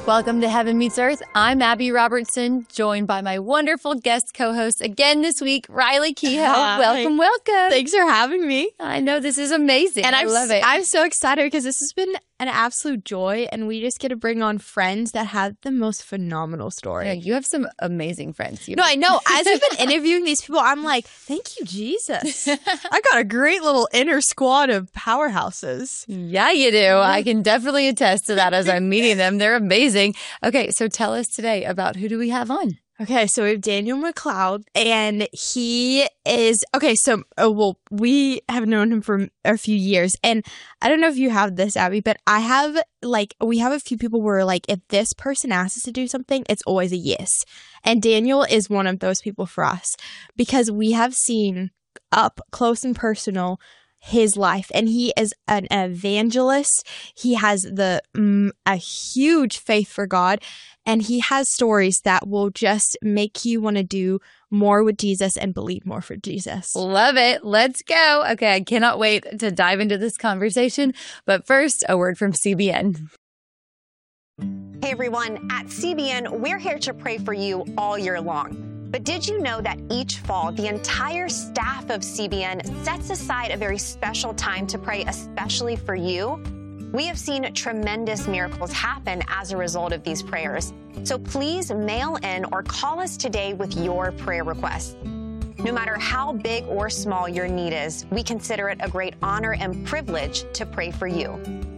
Welcome to Heaven Meets Earth. I'm Abby Robertson, joined by my wonderful guest co-host again this week, Riley Kehoe. Welcome. Thanks for having me. I know this is amazing. And I love it. I'm so excited because this has been an absolute joy, and we just get to bring on friends that have the most phenomenal story. Yeah, you have some amazing friends. No, I know. As we've been interviewing these people, I'm like, thank you, Jesus. I got a great little inner squad of powerhouses. Yeah, you do. I can definitely attest to that as I'm meeting them. They're amazing. Okay, so tell us today about who do we have on? Okay, so we have Daniel McLeod, and he is, we have known him for a few years, and I don't know if you have this, Abby, but we have a few people where, if this person asks us to do something, it's always a yes, and Daniel is one of those people for us, because we have seen up close and personal his life, and he is an evangelist. He has a huge faith for God, and he has stories that will just make you want to do more with Jesus and believe more for Jesus. Love it. Let's go. Okay, I cannot wait to dive into this conversation. But first, a word from CBN. Hey everyone, at CBN, we're here to pray for you all year long. But did you know that each fall, the entire staff of CBN sets aside a very special time to pray especially for you? We have seen tremendous miracles happen as a result of these prayers. So please mail in or call us today with your prayer requests. No matter how big or small your need is, we consider it a great honor and privilege to pray for you.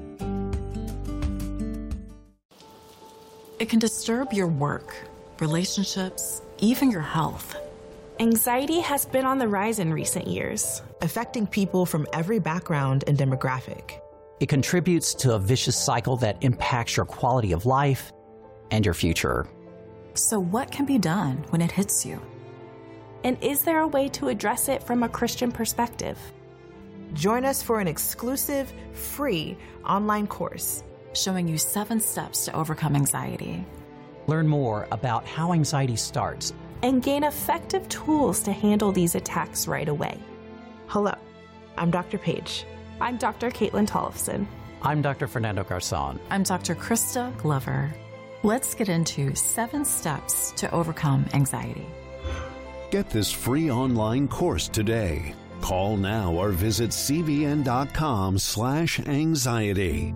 It can disturb your work, relationships, even your health. Anxiety has been on the rise in recent years, affecting people from every background and demographic. It contributes to a vicious cycle that impacts your quality of life and your future. So what can be done when it hits you? And is there a way to address it from a Christian perspective? Join us for an exclusive, free online course showing you 7 steps to overcome anxiety. Learn more about how anxiety starts and gain effective tools to handle these attacks right away. Hello, I'm Dr. Paige. I'm Dr. Caitlin Tollefson. I'm Dr. Fernando Garzon. I'm Dr. Krista Glover. Let's get into 7 steps to overcome anxiety. Get this free online course today. Call now or visit cbn.com/anxiety.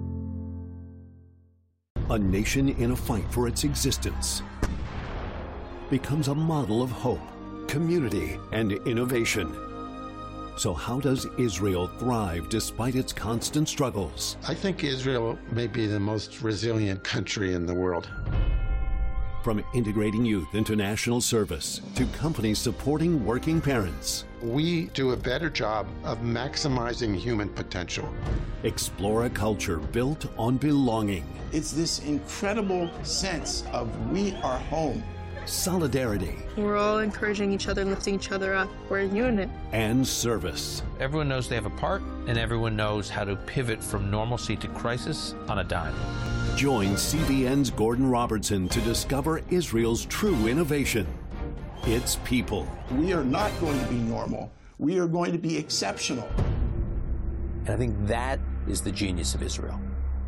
A nation in a fight for its existence becomes a model of hope, community, and innovation. So how does Israel thrive despite its constant struggles? I think Israel may be the most resilient country in the world. From integrating youth into national service to companies supporting working parents, we do a better job of maximizing human potential. Explore a culture built on belonging. It's this incredible sense of we are home. Solidarity. We're all encouraging each other, lifting each other up. We're a unit. And service. Everyone knows they have a part, and everyone knows how to pivot from normalcy to crisis on a dime. Join CBN's Gordon Robertson to discover Israel's true innovation. Its people. We are not going to be normal. We are going to be exceptional. And I think that is the genius of Israel.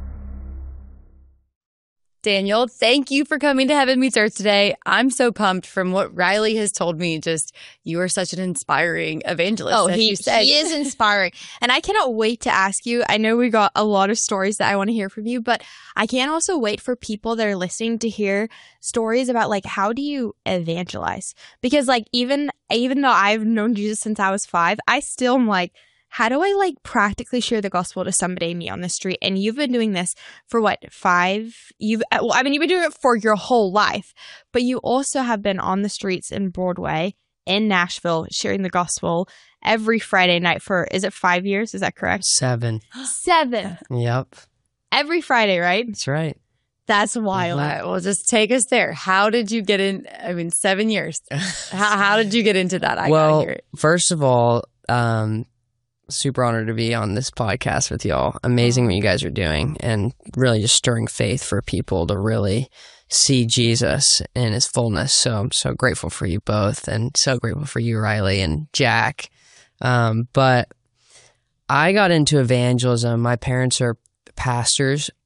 Daniel, thank you for coming to Heaven Meets Earth today. I'm so pumped from what Riley has told me. Just, you are such an inspiring evangelist. Oh, he is inspiring. And I cannot wait to ask you. I know we got a lot of stories that I want to hear from you, but I can't also wait for people that are listening to hear stories about how do you evangelize? Because even though I've known Jesus since I was 5, I still am how do I practically share the gospel to somebody I meet on the street? And you've been doing this for what, 5? You've been doing it for your whole life, but you also have been on the streets in Broadway in Nashville sharing the gospel every Friday night for, is it 5 years? Is that correct? 7. 7. Yep. Every Friday, right? That's right. That's wild. All right, well, just take us there. How did you get in? 7 years. how did you get into that? I gotta hear it. First of all, super honored to be on this podcast with y'all. Amazing what you guys are doing, and really just stirring faith for people to really see Jesus in his fullness. So I'm so grateful for you both, and so grateful for you, Riley and Jack. But I got into evangelism. My parents are pastors,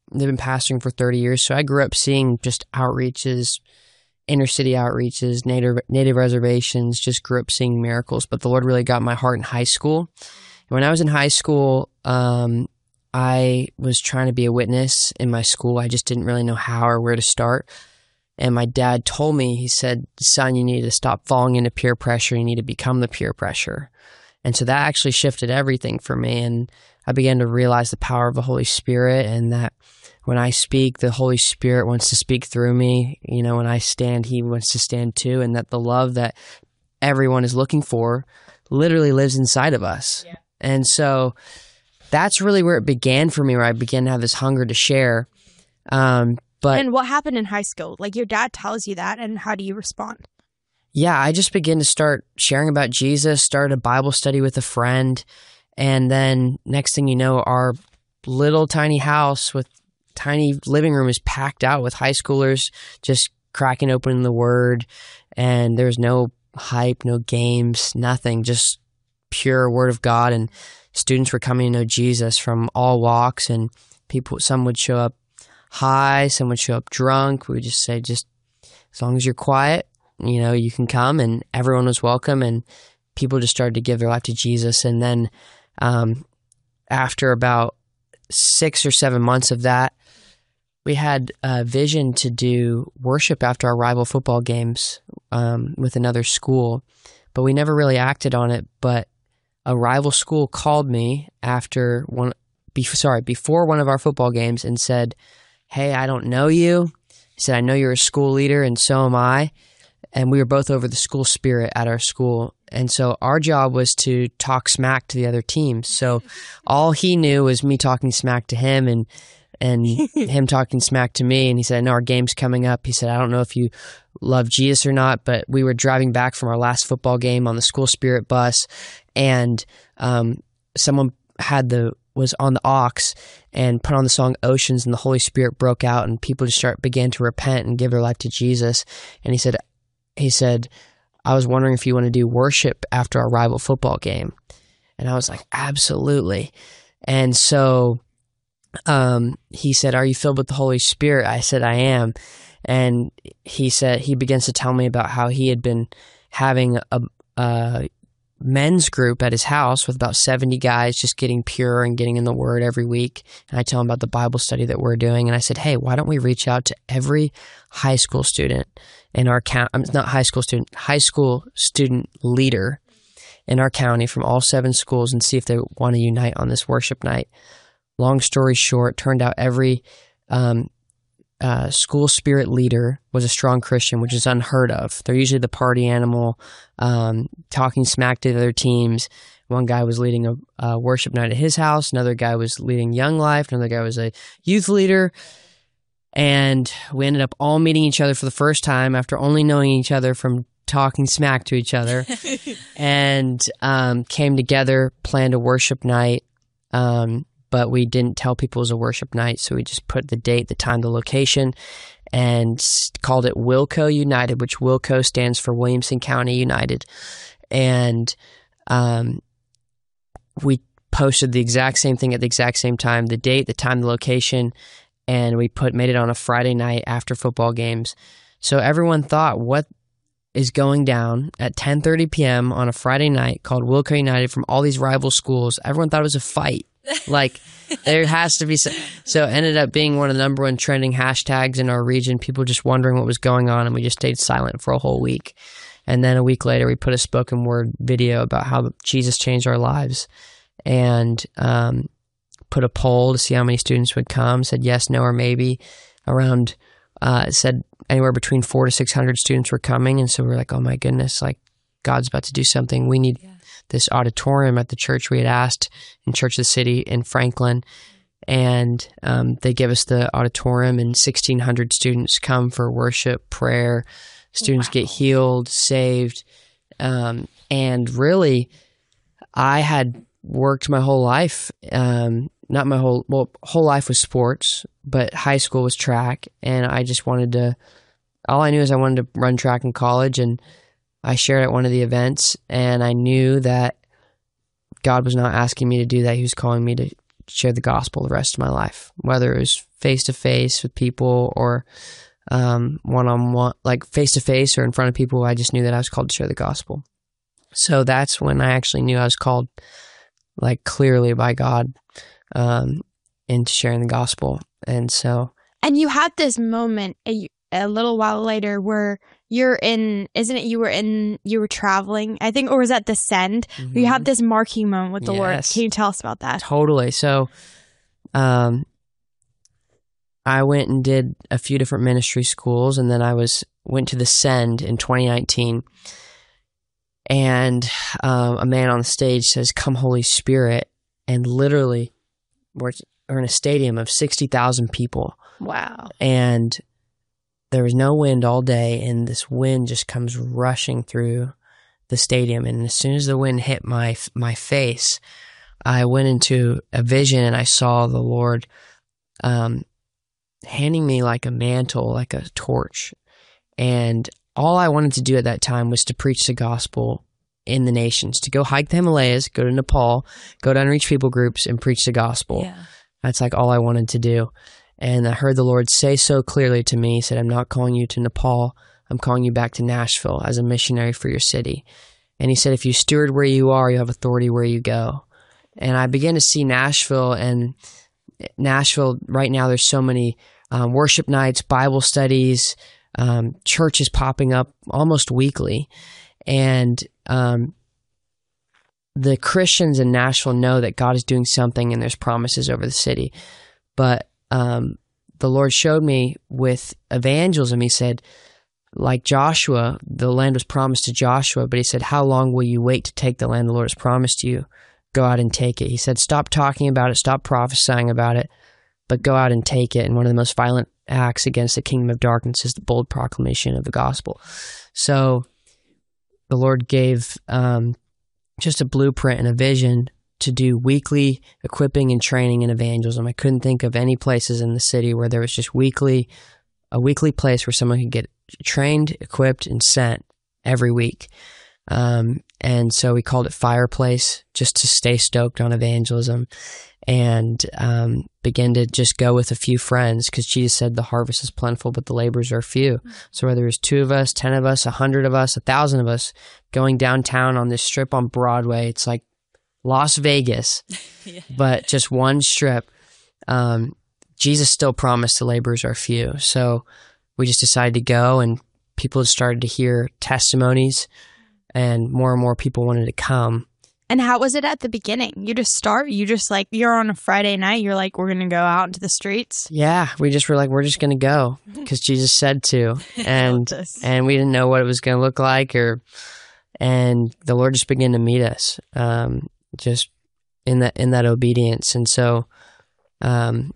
they've been pastoring for 30 years. So I grew up seeing just outreaches, inner city outreaches, native reservations, just grew up seeing miracles. But the Lord really got my heart in high school. And when I was in high school, I was trying to be a witness in my school. I just didn't really know how or where to start. And my dad told me, he said, son, you need to stop falling into peer pressure. You need to become the peer pressure. And so that actually shifted everything for me. And I began to realize the power of the Holy Spirit, and that when I speak, the Holy Spirit wants to speak through me. You know, when I stand, he wants to stand too. And that the love that everyone is looking for literally lives inside of us. Yeah. And so that's really where it began for me, where I began to have this hunger to share. And what happened in high school? Like, your dad tells you that, and how do you respond? Yeah, I just began to start sharing about Jesus, started a Bible study with a friend, and then next thing you know, our little tiny house with tiny living room is packed out with high schoolers just cracking open the Word, and there's no hype, no games, nothing, just pure Word of God, and students were coming to know Jesus from all walks, and some would show up high, some would show up drunk. We would just say, just as long as you're quiet, you know, you can come, and everyone was welcome, and people just started to give their life to Jesus. And then after about 6 or 7 months of that, we had a vision to do worship after our rival football games with another school, but we never really acted on it. But a rival school called me before one of our football games and said, hey, I don't know you. He said, I know you're a school leader, and so am I. And we were both over the school spirit at our school. And so our job was to talk smack to the other teams. So all he knew was me talking smack to him and him talking smack to me. And he said, I know our game's coming up. He said, I don't know if you love Jesus or not, but we were driving back from our last football game on the school spirit bus, and someone was on the aux and put on the song Oceans, and the Holy Spirit broke out, and people just began to repent and give their life to Jesus. And he said, I was wondering if you want to do worship after our rival football game. And I was like, absolutely. And so he said, are you filled with the Holy Spirit? I said, I am. And he begins to tell me about how he had been having a men's group at his house with about 70 guys just getting pure and getting in the Word every week. And I tell him about the Bible study that we're doing. And I said, hey, why don't we reach out to every high school student in our county, high school student leader in our county from all 7 schools, and see if they want to unite on this worship night. Long story short, turned out every school spirit leader was a strong Christian, which is unheard of. They're usually the party animal, talking smack to the other teams. One guy was leading a worship night at his house. Another guy was leading Young Life. Another guy was a youth leader. And we ended up all meeting each other for the first time after only knowing each other from talking smack to each other, and came together, planned a worship night. But we didn't tell people it was a worship night, so we just put the date, the time, the location, and called it Wilco United, which Wilco stands for Williamson County United. And we posted the exact same thing at the exact same time, the date, the time, the location, and we made it on a Friday night after football games. So everyone thought, what is going down at 10:30 p.m. on a Friday night called Wilco United from all these rival schools? Everyone thought it was a fight. Like, there has to be so it ended up being one of the number one trending hashtags in our region, people just wondering what was going on, and we just stayed silent for a whole week. And then a week later, we put a spoken word video about how Jesus changed our lives, and put a poll to see how many students would come, said yes, no, or maybe. Around, it said anywhere between 400 to 600 students were coming, and so we were like, oh my goodness, like, God's about to do something. We need this auditorium at the church we had asked in Church of the City in Franklin. And they give us the auditorium, and 1,600 students come for worship, prayer. Students get healed, saved. And really, I had worked my whole life. Not my whole life was sports, but high school was track. And I just all I knew is I wanted to run track in college. And I shared at one of the events, and I knew that God was not asking me to do that. He was calling me to share the gospel the rest of my life, whether it was face-to-face with people, or one-on-one, like face-to-face or in front of people. I just knew that I was called to share the gospel. So that's when I actually knew I was called, like, clearly by God into sharing the gospel. And so... And you had this moment a little while later where you were traveling, I think, or was that the Send? Mm-hmm. You had this marquee moment with the Lord. Can you tell us about that? Totally. So, I went and did a few different ministry schools, and then I went to the Send in 2019. And a man on the stage says, "Come, Holy Spirit," and literally, we're in a stadium of 60,000 people. Wow. And there was no wind all day, and this wind just comes rushing through the stadium. And as soon as the wind hit my face, I went into a vision, and I saw the Lord handing me like a mantle, like a torch. And all I wanted to do at that time was to preach the gospel in the nations, to go hike the Himalayas, go to Nepal, go to unreached people groups, and preach the gospel. Yeah. That's like all I wanted to do. And I heard the Lord say so clearly to me, he said, "I'm not calling you to Nepal. I'm calling you back to Nashville as a missionary for your city." And he said, "If you steward where you are, you have authority where you go." And I began to see Nashville right now, there's so many worship nights, Bible studies, churches popping up almost weekly. And the Christians in Nashville know that God is doing something and there's promises over the city. But the Lord showed me with evangelism, he said, like Joshua, the land was promised to Joshua, but he said, "How long will you wait to take the land the Lord has promised you? Go out and take it." He said, "Stop talking about it, stop prophesying about it, but go out and take it." And one of the most violent acts against the kingdom of darkness is the bold proclamation of the gospel. So the Lord gave just a blueprint and a vision to do weekly equipping and training and evangelism. I couldn't think of any places in the city where there was just a weekly place where someone could get trained, equipped, and sent every week. And so we called it Fireplace, just to stay stoked on evangelism, and began to just go with a few friends, because Jesus said the harvest is plentiful, but the laborers are few. So whether it's 2 of us, 10 of us, 100 of us, 1,000 of us going downtown on this strip on Broadway, it's like Las Vegas, yeah. But just one strip. Jesus still promised the laborers are few. So we just decided to go, and people started to hear testimonies, and more people wanted to come. And how was it at the beginning? You're on a Friday night, you're like, we're going to go out into the streets? Yeah, we just were like, we're just going to go because Jesus said to. And we didn't know what it was going to look like, and the Lord just began to meet us. Just in that obedience. And so, that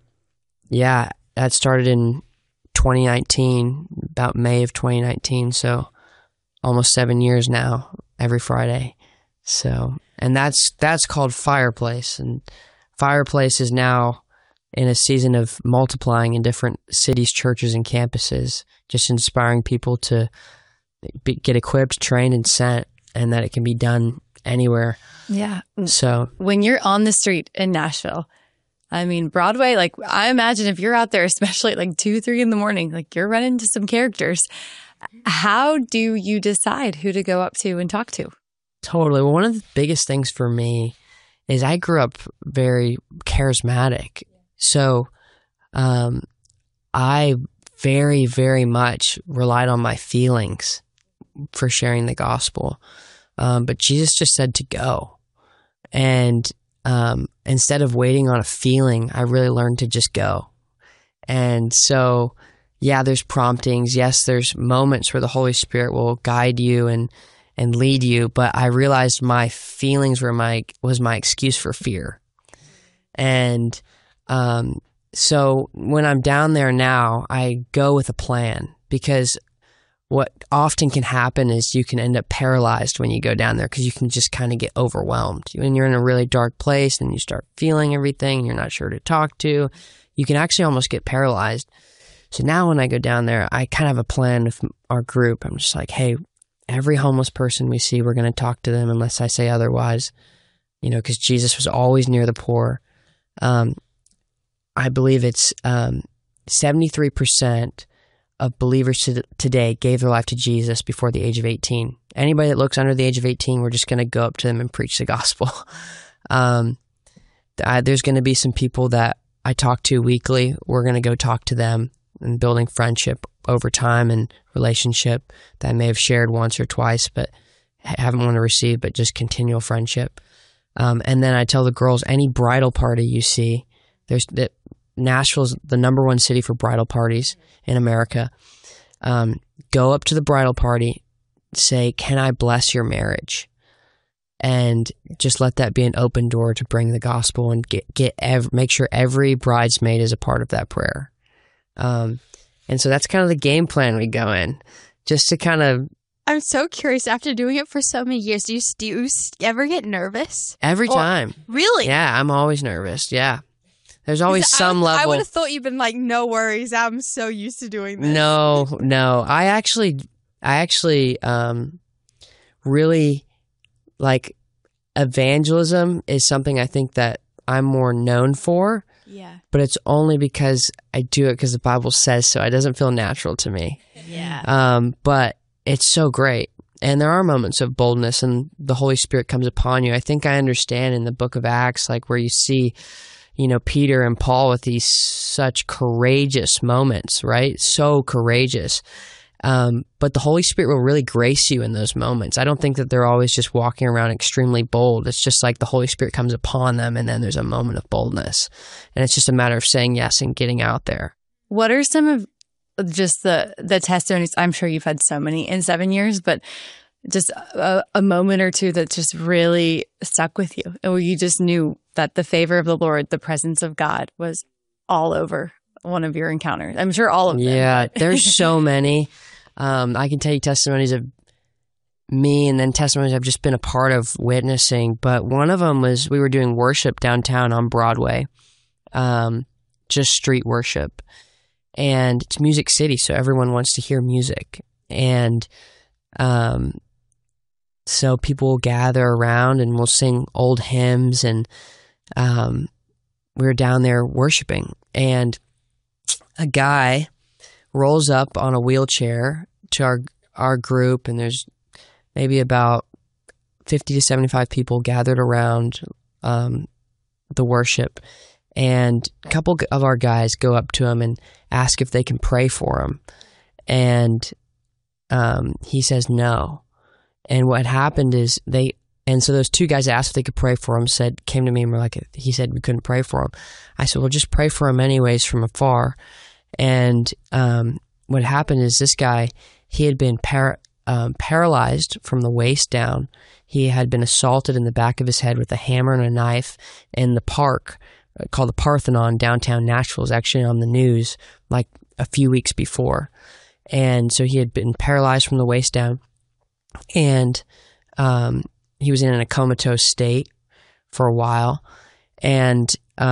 started in 2019, about May of 2019. So almost 7 years now, every Friday. So, and that's called Fireplace. And Fireplace is now in a season of multiplying in different cities, churches, and campuses, just inspiring people to get equipped, trained, and sent, and that it can be done anywhere. Yeah. So when you're on the street in Nashville, I mean, Broadway, like, I imagine if you're out there, especially at like 2, 3 in the morning, like, you're running into some characters. How do you decide who to go up to and talk to? Totally. Well, one of the biggest things for me is I grew up very charismatic. So I very, very much relied on my feelings for sharing the gospel. But Jesus just said to go. And instead of waiting on a feeling, I really learned to just go. And so, yeah, there's promptings. Yes, there's moments where the Holy Spirit will guide you and lead you. But I realized my feelings was my excuse for fear. And so when I'm down there now, I go with a plan, because what often can happen is you can end up paralyzed when you go down there, because you can just kind of get overwhelmed. When you're in a really dark place and you start feeling everything and you're not sure who to talk to, you can actually almost get paralyzed. So now when I go down there, I kind of have a plan with our group. I'm just like, hey, every homeless person we see, we're going to talk to them unless I say otherwise, because Jesus was always near the poor. I believe it's 73% of believers today gave their life to Jesus before the age of 18. Anybody that looks under the age of 18, we're just going to go up to them and preach the gospel. There's going to be some people that I talk to weekly. We're going to go talk to them and building friendship over time and relationship that I may have shared once or twice, but haven't wanted to receive, but just continual friendship. And then I tell the girls, any bridal party you see, Nashville's the number one city for bridal parties in America. Go up to the bridal party, say, "Can I bless your marriage?" And just let that be an open door to bring the gospel and make sure every bridesmaid is a part of that prayer. And so that's kind of the game plan we go in, just to kind of. I'm so curious. After doing it for so many years, do you ever get nervous? Every time. Really? Yeah, I'm always nervous. Yeah. There's always some level. I would have thought you'd been like, no worries. I'm so used to doing this. No. I actually really like evangelism is something I think that I'm more known for. Yeah. But it's only because I do it because the Bible says so. It doesn't feel natural to me. Yeah. But it's so great. And there are moments of boldness and the Holy Spirit comes upon you. I think I understand in the book of Acts, like where you see, Peter and Paul with these such courageous moments, right? So courageous. But the Holy Spirit will really grace you in those moments. I don't think that they're always just walking around extremely bold. It's just like the Holy Spirit comes upon them and then there's a moment of boldness. And it's just a matter of saying yes and getting out there. What are some of just the testimonies? I'm sure you've had so many in 7 years, but just a moment or two that just really stuck with you, and where you just knew that the favor of the Lord, the presence of God was all over one of your encounters. I'm sure all of them. Yeah, there's so many. I can tell you testimonies of me and then testimonies I've just been a part of witnessing. But one of them was we were doing worship downtown on Broadway, just street worship. And it's Music City, so everyone wants to hear music. And so people will gather around and we'll sing old hymns. And we were down there worshiping. And a guy rolls up on a wheelchair to our group, and there's maybe about 50 to 75 people gathered around the worship. And a couple of our guys go up to him and ask if they can pray for him. And he says no. And what happened is so those two guys asked if they could pray for him, came to me and he said we couldn't pray for him. I said, well, just pray for him anyways from afar. And what happened is this guy, he had been paralyzed from the waist down. He had been assaulted in the back of his head with a hammer and a knife in the park called the Parthenon downtown Nashville. It was actually on the news like a few weeks before. And so he had been paralyzed from the waist down. And he was in a comatose state for a while. And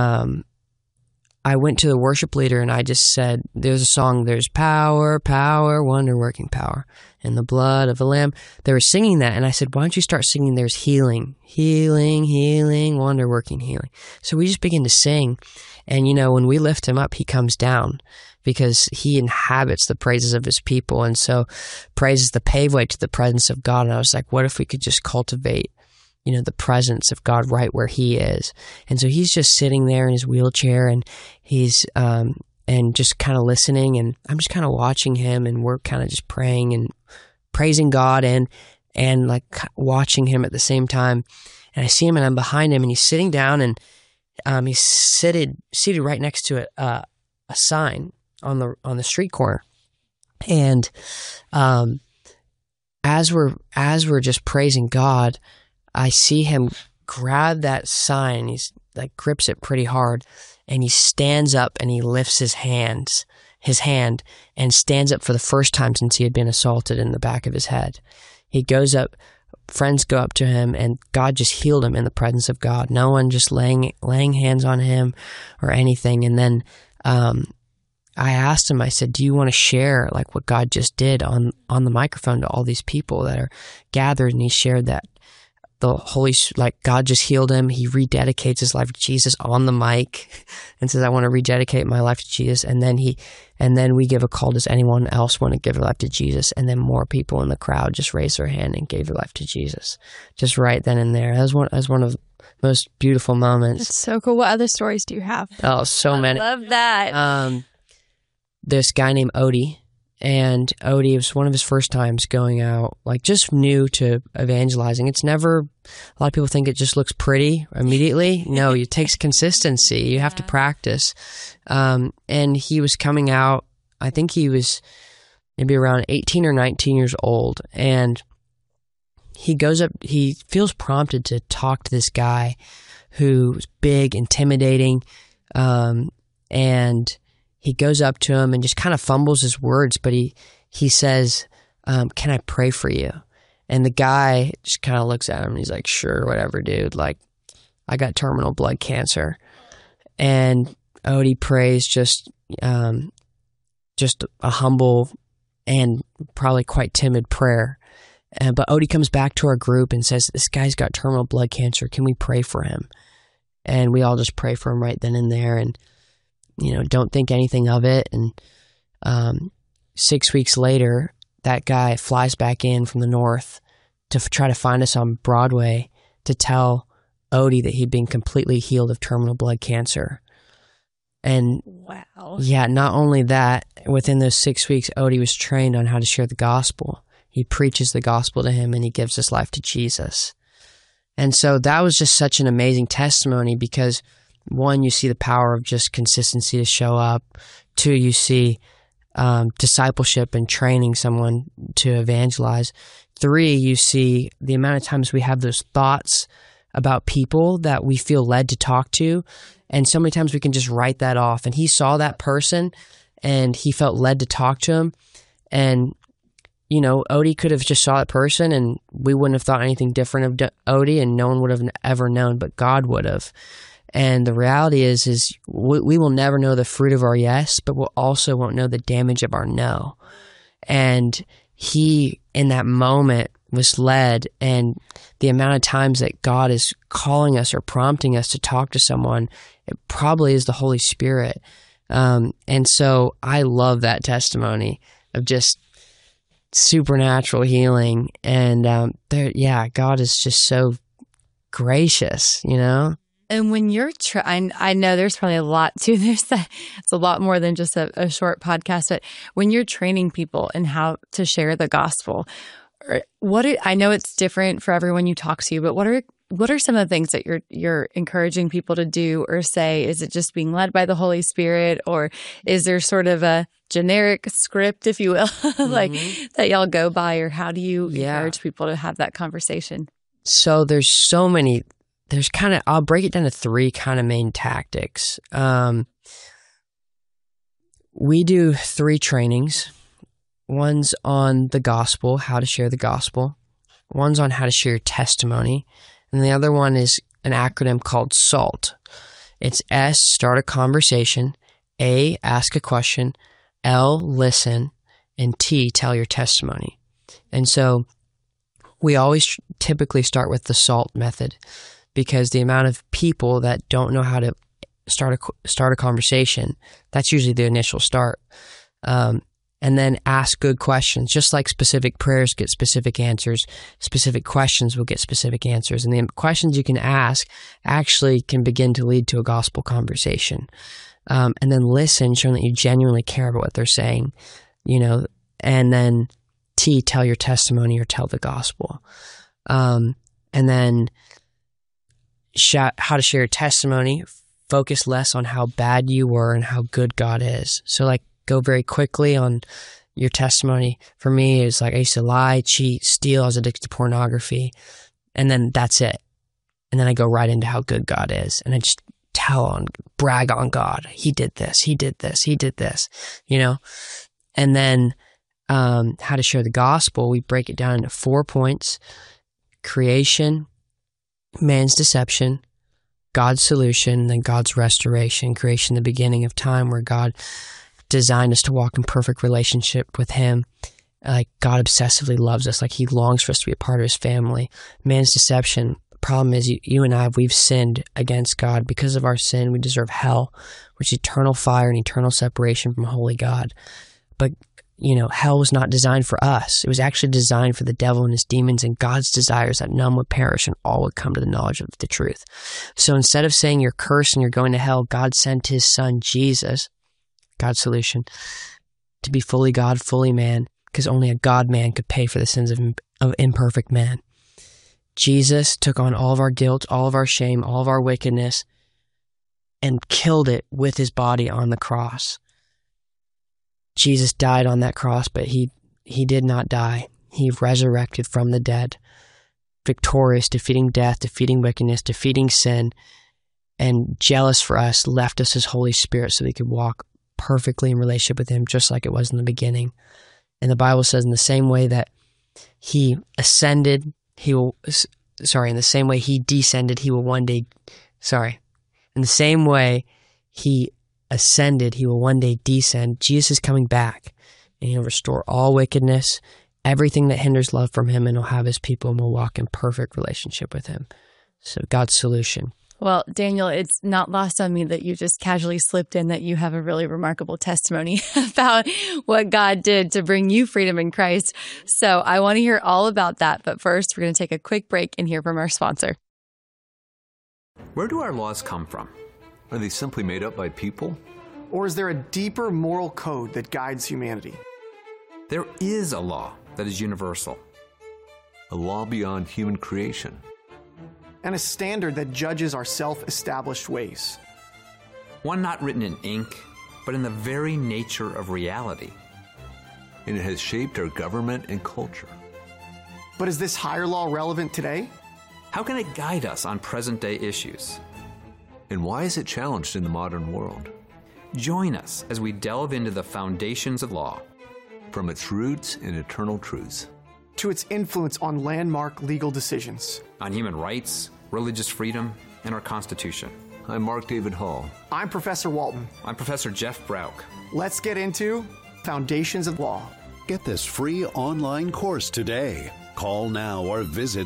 I went to the worship leader and I just said, there's a song, there's power, power, wonder-working power, in the blood of the Lamb. They were singing that, and I said, why don't you start singing there's healing, healing, healing, wonder-working healing. So we just began to sing, and when we lift him up, he comes down because he inhabits the praises of his people, and so praise is the paveway to the presence of God. And I was like, what if we could just cultivate the presence of God right where he is? And so he's just sitting there in his wheelchair, and he's and just kind of listening, and I'm just kind of watching him, and we're kind of just praying and praising God and like watching him at the same time. And I see him, and I'm behind him, and he's sitting down, and he's seated right next to a sign on the street corner. And as we're just praising God, I see him grab that sign. He's like grips it pretty hard, and he stands up and he lifts his hand and stands up for the first time since he had been assaulted in the back of his head. He goes up, friends go up to him, and God just healed him in the presence of God. No one just laying hands on him or anything. And then I asked him, I said, do you want to share like what God just did on the microphone to all these people that are gathered? And he shared that God just healed him. He rededicates his life to Jesus on the mic and says, I want to rededicate my life to Jesus. And then we give a call. Does anyone else want to give their life to Jesus? And then more people in the crowd just raised their hand and gave their life to Jesus. Just right then and there. That was one of the most beautiful moments. That's so cool. What other stories do you have? Oh, so many. I love that. This guy named Odie. And Odie, it was one of his first times going out, like just new to evangelizing. It's never, a lot of people think it just looks pretty immediately. No, it takes consistency. You have to practice. And he was coming out, I think he was maybe around 18 or 19 years old. And he goes up, he feels prompted to talk to this guy who's big, intimidating, and he goes up to him and just kind of fumbles his words, but he says, can I pray for you? And the guy just kind of looks at him and he's like, sure, whatever, dude. Like, I got terminal blood cancer. And Odie prays just a humble and probably quite timid prayer. But Odie comes back to our group and says, this guy's got terminal blood cancer. Can we pray for him? And we all just pray for him right then and there. And don't think anything of it. And 6 weeks later, that guy flies back in from the north to try to find us on Broadway to tell Odie that he'd been completely healed of terminal blood cancer. And wow. Yeah, not only that, within those 6 weeks, Odie was trained on how to share the gospel. He preaches the gospel to him and he gives his life to Jesus. And so that was just such an amazing testimony because one, you see the power of just consistency to show up. Two, you see discipleship and training someone to evangelize. Three, you see the amount of times we have those thoughts about people that we feel led to talk to. And so many times we can just write that off. And he saw that person and he felt led to talk to him. And, Odie could have just saw that person and we wouldn't have thought anything different of Odie and no one would have ever known, but God would have. And the reality is we will never know the fruit of our yes, but we'll also won't know the damage of our no. And he, in that moment, was led, and the amount of times that God is calling us or prompting us to talk to someone, it probably is the Holy Spirit. And so I love that testimony of just supernatural healing. And God is just so gracious, And when you're I know there's probably a lot to this. It's a lot more than just a short podcast. But when you're training people in how to share the gospel, I know it's different for everyone you talk to, but what are some of the things that you're encouraging people to do or say? Is it just being led by the Holy Spirit, or is there sort of a generic script, if you will, that y'all go by, or how do you encourage people to have that conversation? So there's so many. I'll break it down to three kind of main tactics. We do 3 trainings. One's on the gospel, how to share the gospel. One's on how to share testimony. And the other one is an acronym called SALT. It's S, start a conversation. A, ask a question. L, listen. And T, tell your testimony. And so we always typically start with the SALT method, because the amount of people that don't know how to start a conversation, that's usually the initial start. And then ask good questions. Just like specific prayers get specific answers, specific questions will get specific answers. And the questions you can ask actually can begin to lead to a gospel conversation. And then listen, showing that you genuinely care about what they're saying, and then T, tell your testimony or tell the gospel. And then how to share your testimony, focus less on how bad you were and how good God is. So go very quickly on your testimony. For me, it's I used to lie, cheat, steal. I was addicted to pornography. And then that's it. And then I go right into how good God is. And I just brag on God. He did this. He did this. He did this, And then how to share the gospel, we break it down into 4 points: creation, man's deception, God's solution, and then God's restoration. Creation, the beginning of time, where God designed us to walk in perfect relationship with Him. Like God obsessively loves us, like he longs for us to be a part of his family. Man's deception. The problem is you and I, we've sinned against God. Because of our sin, we deserve hell, which is eternal fire and eternal separation from holy God. But, hell was not designed for us. It was actually designed for the devil and his demons, and God's desires that none would perish and all would come to the knowledge of the truth. So instead of saying you're cursed and you're going to hell, God sent his son, Jesus, God's solution, to be fully God, fully man, because only a God-man could pay for the sins of imperfect man. Jesus took on all of our guilt, all of our shame, all of our wickedness, and killed it with his body on the cross. Jesus died on that cross, but he did not die. He resurrected from the dead, victorious, defeating death, defeating wickedness, defeating sin, and jealous for us, left us his Holy Spirit so we could walk perfectly in relationship with him, just like it was in the beginning. And the Bible says in the same way that he ascended, in the same way he descended, he will one day, in the same way he ascended, he will one day descend. Jesus is coming back, and he'll restore all wickedness, everything that hinders love from him, and he'll have his people, and we'll walk in perfect relationship with him. So God's solution. Well, Daniel, it's not lost on me that you just casually slipped in that you have a really remarkable testimony about what God did to bring you freedom in Christ. So I want to hear all about that. But first, we're going to take a quick break and hear from our sponsor. Where do our laws come from? Are they simply made up by people? Or is there a deeper moral code that guides humanity? There is a law that is universal. A law beyond human creation. And a standard that judges our self-established ways. One not written in ink, but in the very nature of reality. And it has shaped our government and culture. But is this higher law relevant today? How can it guide us on present-day issues? And why is it challenged in the modern world? Join us as we delve into the foundations of law. From its roots and eternal truths. To its influence on landmark legal decisions. On human rights, religious freedom, and our Constitution. I'm Mark David Hall. I'm Professor Walton. I'm Professor Jeff Brauk. Let's get into Foundations of Law. Get this free online course today. Call now or visit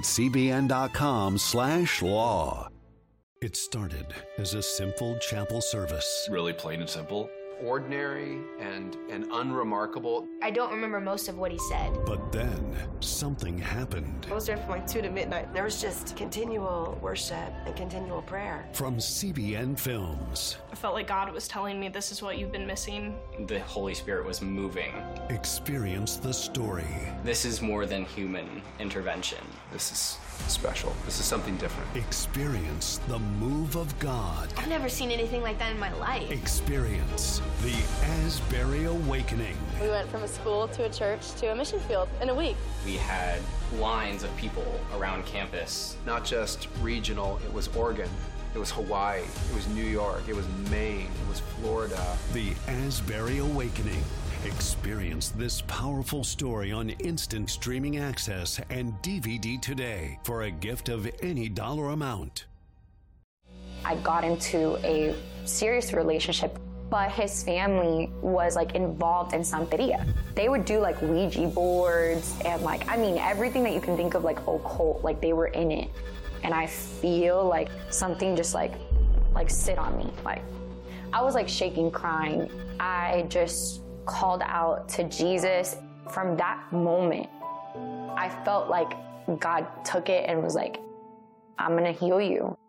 cbn.com/law. It started as a simple chapel service. Really plain and simple. Ordinary and unremarkable. I don't remember most of what he said. But then something happened. I was there from like 2 to midnight. There was just continual worship and continual prayer. From CBN Films. I felt like God was telling me this is what you've been missing. The Holy Spirit was moving. Experience the story. This is more than human intervention. This is special. This is something different. Experience the move of God. I've never seen anything like that in my life. Experience the Asbury Awakening. We went from a school to a church to a mission field in a week. We had lines of people around campus. Not just regional, it was Oregon, it was Hawaii, it was New York, it was Maine, it was Florida. The Asbury Awakening. Experience this powerful story on instant streaming access and DVD today for a gift of any dollar amount. I got into a serious relationship, but his family was like involved in some video. They would do like Ouija boards and everything that you can think of like occult, like they were in it. And I feel like something just like sit on me. Like I was like shaking, crying. I just called out to Jesus. From that moment, I felt like God took it and was like, I'm gonna heal you.